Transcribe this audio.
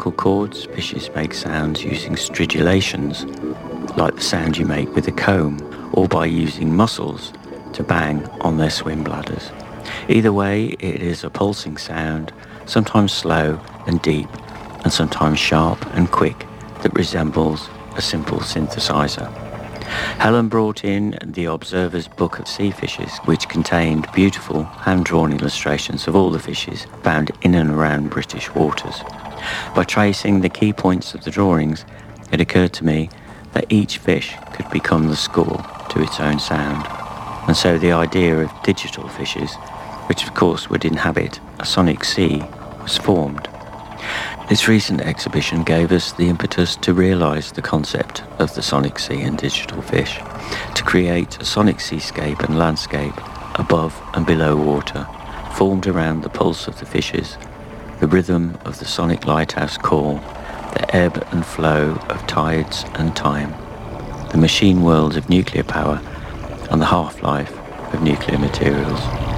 vocal cords, fishes make sounds using stridulations, like the sound you make with a comb, or by using muscles to bang on their swim bladders. Either way, it is a pulsing sound, sometimes slow and deep, and sometimes sharp and quick, that resembles a simple synthesizer. Helen brought in the Observer's Book of Sea Fishes, which contained beautiful hand-drawn illustrations of all the fishes found in and around British waters. By tracing the key points of the drawings, it occurred to me that each fish could become the score to its own sound. And so the idea of digital fishes, which of course would inhabit a sonic sea, was formed. This recent exhibition gave us the impetus to realise the concept of the sonic sea and digital fish, to create a sonic seascape and landscape above and below water, formed around the pulse of the fishes, the rhythm of the sonic lighthouse call, the ebb and flow of tides and time, the machine world of nuclear power, and the half-life of nuclear materials.